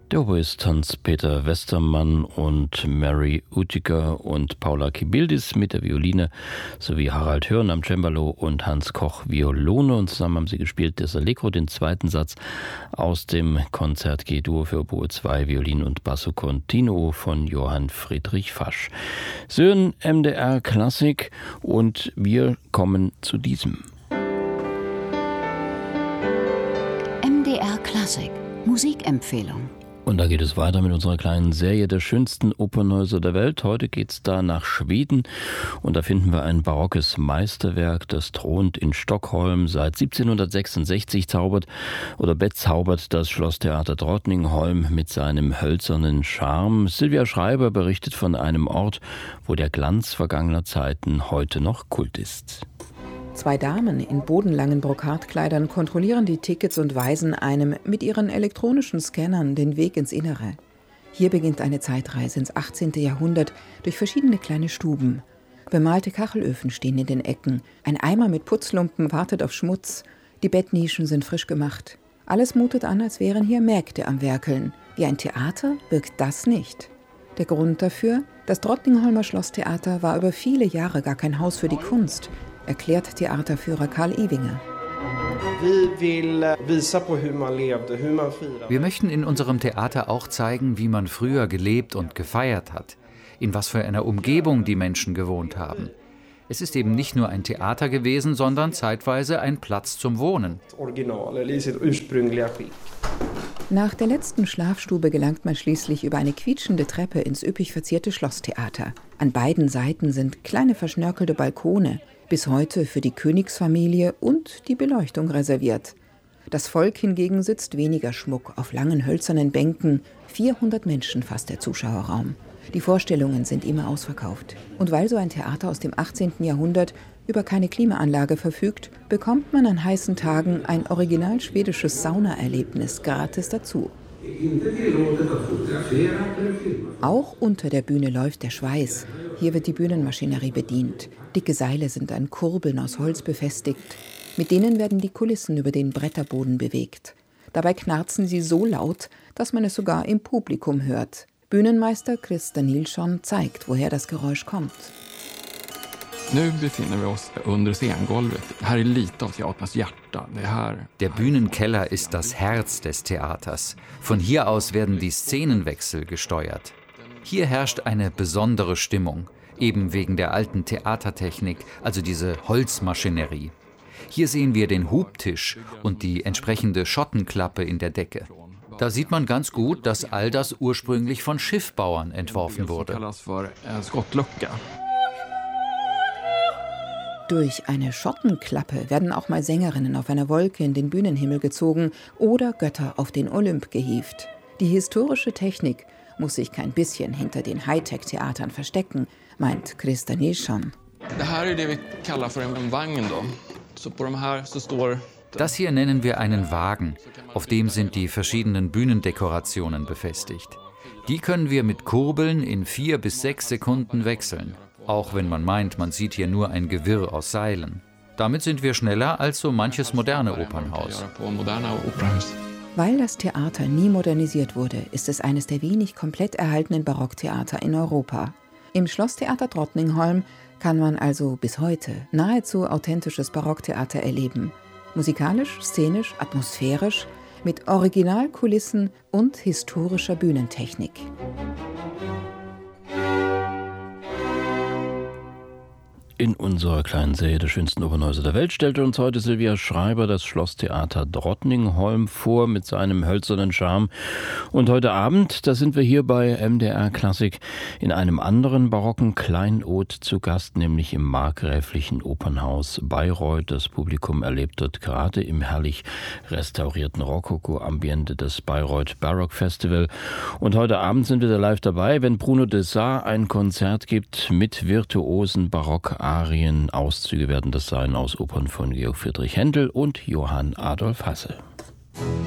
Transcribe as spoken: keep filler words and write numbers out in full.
Der Oboist Hans-Peter Westermann und Mary Utiger und Paula Kibildis mit der Violine sowie Harald Hörn am Cembalo und Hans Koch Violone. Und zusammen haben sie gespielt das Allegro, den zweiten Satz aus dem Konzert G-Dur für Oboe zwei, Violin und Basso Continuo von Johann Friedrich Fasch. Sie hören M D R Klassik und wir kommen zu diesem. M D R Klassik, Musikempfehlung. Und da geht es weiter mit unserer kleinen Serie der schönsten Opernhäuser der Welt. Heute geht es da nach Schweden und da finden wir ein barockes Meisterwerk, das thront in Stockholm. Seit siebzehnhundertsechsundsechzig zaubert oder bezaubert das Schlosstheater Drottningholm mit seinem hölzernen Charme. Sylvia Schreiber berichtet von einem Ort, wo der Glanz vergangener Zeiten heute noch Kult ist. Zwei Damen in bodenlangen Brokatkleidern kontrollieren die Tickets und weisen einem mit ihren elektronischen Scannern den Weg ins Innere. Hier beginnt eine Zeitreise ins achtzehnte Jahrhundert durch verschiedene kleine Stuben. Bemalte Kachelöfen stehen in den Ecken, ein Eimer mit Putzlumpen wartet auf Schmutz, die Bettnischen sind frisch gemacht. Alles mutet an, als wären hier Mägde am Werkeln. Wie ein Theater wirkt das nicht. Der Grund dafür? Das Drottningholmer Schlosstheater war über viele Jahre gar kein Haus für die Kunst, erklärt Theaterführer Karl Ewinger. Wir möchten in unserem Theater auch zeigen, wie man früher gelebt und gefeiert hat, in was für einer Umgebung die Menschen gewohnt haben. Es ist eben nicht nur ein Theater gewesen, sondern zeitweise ein Platz zum Wohnen. Nach der letzten Schlafstube gelangt man schließlich über eine quietschende Treppe ins üppig verzierte Schlosstheater. An beiden Seiten sind kleine verschnörkelte Balkone, bis heute für die Königsfamilie und die Beleuchtung reserviert. Das Volk hingegen sitzt weniger Schmuck auf langen hölzernen Bänken. vierhundert Menschen fasst der Zuschauerraum. Die Vorstellungen sind immer ausverkauft. Und weil so ein Theater aus dem achtzehnten Jahrhundert über keine Klimaanlage verfügt, bekommt man an heißen Tagen ein original schwedisches Saunaerlebnis gratis dazu. Auch unter der Bühne läuft der Schweiß. Hier wird die Bühnenmaschinerie bedient. Dicke Seile sind an Kurbeln aus Holz befestigt. Mit denen werden die Kulissen über den Bretterboden bewegt. Dabei knarzen sie so laut, dass man es sogar im Publikum hört. Bühnenmeister Christer Nilsson zeigt, woher das Geräusch kommt. Nu befinner wir uns under scengolvet. Här är lite av teaterns hjärta. Det här. Der Bühnenkeller ist das Herz des Theaters. Von hier aus werden die Szenenwechsel gesteuert. Hier herrscht eine besondere Stimmung, eben wegen der alten Theatertechnik, also diese Holzmaschinerie. Hier sehen wir den Hubtisch und die entsprechende Schottenklappe in der Decke. Da sieht man ganz gut, dass all das ursprünglich von Schiffbauern entworfen wurde. Durch eine Schottenklappe werden auch mal Sängerinnen auf einer Wolke in den Bühnenhimmel gezogen oder Götter auf den Olymp gehievt. Die historische Technik muss sich kein bisschen hinter den Hightech-Theatern verstecken, meint Christer Nilsson. Das hier nennen wir einen Wagen. Auf dem sind die verschiedenen Bühnendekorationen befestigt. Die können wir mit Kurbeln in vier bis sechs Sekunden wechseln. Auch wenn man meint, man sieht hier nur ein Gewirr aus Seilen. Damit sind wir schneller als so manches moderne Opernhaus. Weil das Theater nie modernisiert wurde, ist es eines der wenig komplett erhaltenen Barocktheater in Europa. Im Schlosstheater Drottningholm kann man also bis heute nahezu authentisches Barocktheater erleben. Musikalisch, szenisch, atmosphärisch, mit Originalkulissen und historischer Bühnentechnik. In unserer kleinen Serie der schönsten Opernhäuser der Welt stellte uns heute Sylvia Schreiber das Schlosstheater Drottningholm vor mit seinem hölzernen Charme. Und heute Abend, da sind wir hier bei M D R Klassik in einem anderen barocken Kleinod zu Gast, nämlich im markgräflichen Opernhaus Bayreuth. Das Publikum erlebt dort gerade im herrlich restaurierten Rokoko-Ambiente des Bayreuth Baroque Festival. Und heute Abend sind wir da live dabei, wenn Bruno Dessart ein Konzert gibt mit virtuosen Barock Arien. Auszüge werden das sein aus Opern von Georg Friedrich Händel und Johann Adolf Hasse.